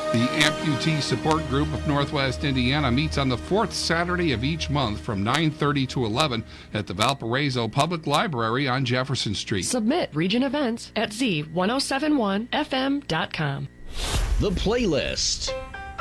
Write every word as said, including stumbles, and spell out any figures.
The Amputee Support Group of Northwest Indiana meets on the fourth Saturday of each month from nine thirty to eleven at the Valparaiso Public Library on Jefferson Street. Submit Region Events at z ten seventy-one f m dot com. The Playlist.